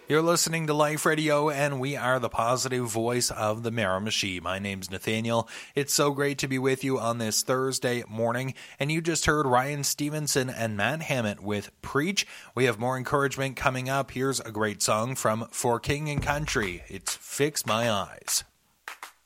You're listening to Life Radio, and we are the positive voice of the Miramichi. My name's Nathaniel. It's so great to be with you on this Thursday morning, and you just heard Ryan Stevenson and Matt Hammett with Preach. We have more encouragement coming up. Here's a great song from For King and Country. It's Fix My Eyes.